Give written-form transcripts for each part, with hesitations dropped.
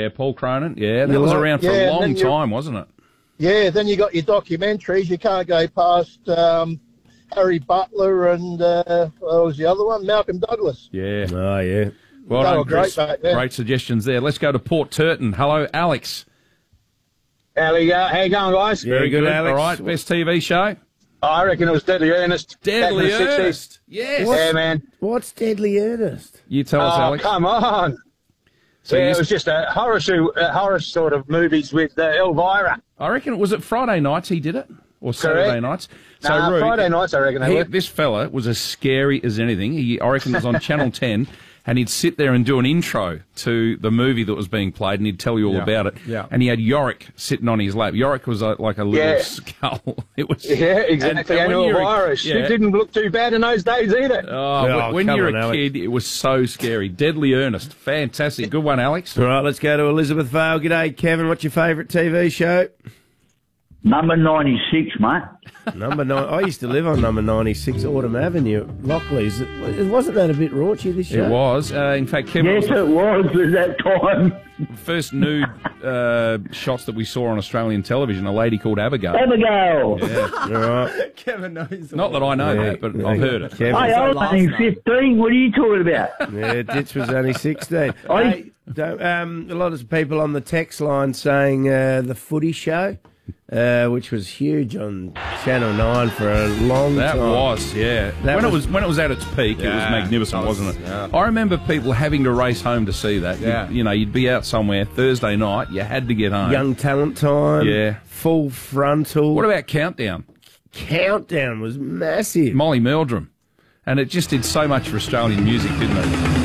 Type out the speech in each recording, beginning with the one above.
Paul Cronin. Yeah, that was around for a long time, wasn't it? Yeah, then you got your documentaries. You can't go past Harry Butler and what was the other one? Malcolm Douglas. Yeah. Oh, yeah. Well They done, were Chris. great Suggestions there. Let's go to Port Turton. Hello, Alex. How you going, guys? Yeah, Very good, Alex. All right, best TV show? I reckon it was Deadly Earnest. Deadly Back in the 60s. Earnest. Yes. Yeah, man. What's Deadly Earnest? You tell us, Alex. Come on. So it was just a horror sort of movies with Elvira. I reckon, was it Friday nights he did it? Or Saturday nights? So, Rude, Friday nights, I reckon. This fella was as scary as anything. I reckon it was on Channel 10, and he'd sit there and do an intro to the movie that was being played, and he'd tell you all about it. Yeah. And he had Yorick sitting on his lap. Yorick was like a little skull. It was. Yeah, exactly. And Elvira, she didn't look too bad in those days either. When you're a kid, it was so scary. Deadly Earnest. Fantastic. Good one, Alex. All right, let's go to Elizabeth Vale. G'day, Kevin. What's your favourite TV show? Number 96, mate. Number 9. I used to live on number 96 Autumn Avenue, Lockleys. Wasn't that a bit raunchy, this show? It was. In fact, Kevin. Yes, it was at that time. First nude shots that we saw on Australian television, a lady called Abigail. Abigail. Yeah. All right. Kevin knows. Not that I know that, but I've heard it. Kevin. Hey, I was only 15. What are you talking about? Yeah, Ditch was only 16. Hey, a lot of people on the text line saying the Footy Show, which was huge on Channel 9 for a long time. That was, yeah. When it was at its peak, it was magnificent, wasn't it? Yeah. I remember people having to race home to see that. Yeah. You'd be out somewhere Thursday night, you had to get home. Young Talent Time. Yeah. Full Frontal. What about Countdown? Countdown was massive. Molly Meldrum. And it just did so much for Australian music, didn't it?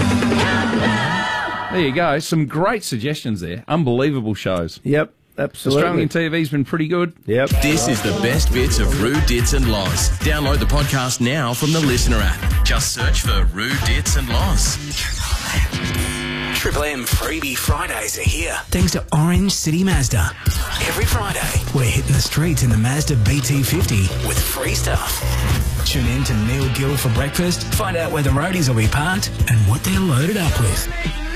There you go. Some great suggestions there. Unbelievable shows. Yep. Absolutely. Australian TV's been pretty good. Yep. This is the best bits of Rude Dits and Loz. Download the podcast now from the Listener app. Just search for Rude Dits and Loz. Triple M Freebie Fridays are here, thanks to Orange City Mazda. Every Friday, we're hitting the streets in the Mazda BT50 with free stuff. Tune in to Neil Gill for breakfast, find out where the roadies will be parked and what they're loaded up with.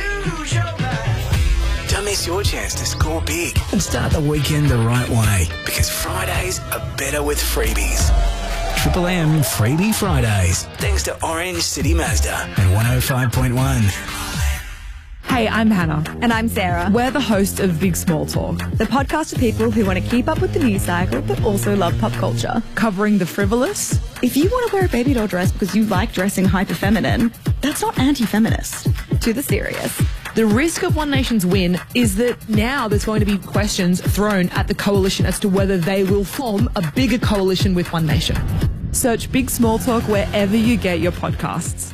Don't miss your chance to score big and start the weekend the right way, because Fridays are better with freebies. Triple M Freebie Fridays, thanks to Orange City Mazda and 105.1. Hey, I'm Hannah. And I'm Sarah. We're the hosts of Big Small Talk, The podcast for people who want to keep up with the news cycle but also love pop culture. covering the frivolous. If you want to wear a baby doll dress because you like dressing hyper feminine, that's not anti-feminist. To the serious. The risk of One Nation's win is that now there's going to be questions thrown at the coalition as to whether they will form a bigger coalition with One Nation. Search Big Small Talk wherever you get your podcasts.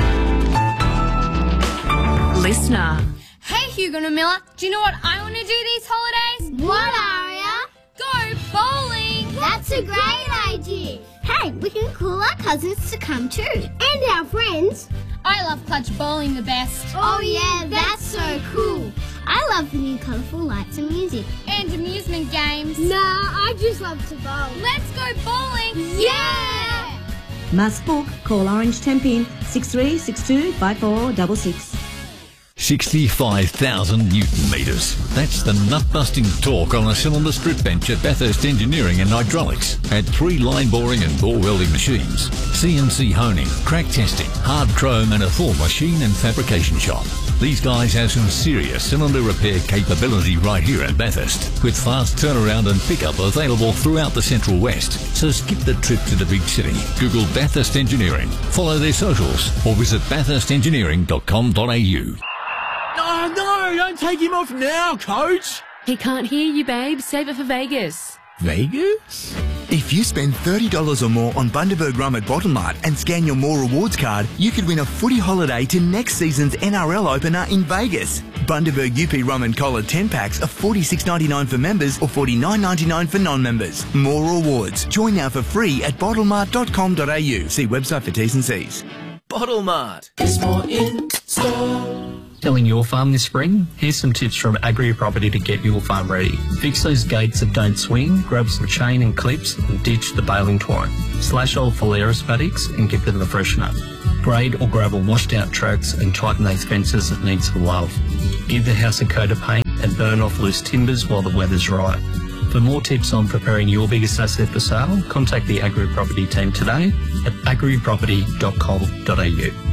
Listener. Hey, Hugo and Miller, do you know what I want to do these holidays? What, Aria? Go bowling! That's a great idea. Hey, we can call our cousins to come too. And our friends. I love Clutch Bowling the best. Oh yeah, that's so cool. I love the new colourful lights and music. And amusement games. Nah, I just love to bowl. Let's go bowling! Yeah! Must book. Call Orange Tempin 6362 5466. 65,000 Newton metres. That's the nut-busting torque on a cylinder strip bench at Bathurst Engineering and Hydraulics. At 3 line boring and bore welding machines, CNC honing, crack testing, hard chrome and a full machine and fabrication shop. These guys have some serious cylinder repair capability right here at Bathurst, with fast turnaround and pickup available throughout the Central West. So skip the trip to the big city. Google Bathurst Engineering, follow their socials, or visit bathurstengineering.com.au. Oh, no, don't take him off now, coach. He can't hear you, babe. Save it for Vegas. Vegas? If you spend $30 or more on Bundaberg Rum at Bottlemart and scan your More Rewards card, you could win a footy holiday to next season's NRL opener in Vegas. Bundaberg UP Rum and Cola 10-packs are $46.99 for members or $49.99 for non-members. More Rewards. Join now for free at bottlemart.com.au. See website for T's and C's. Bottlemart. There's more in store. Selling your farm this spring? Here's some tips from Agri Property to get your farm ready. Fix those gates that don't swing, grab some chain and clips and ditch the baling twine. Slash old Folaris paddocks and give them a freshen up. Grade or gravel washed out tracks and tighten those fences that need some love. Give the house a coat of paint and burn off loose timbers while the weather's right. For more tips on preparing your biggest asset for sale, contact the Agri Property team today at agriproperty.com.au.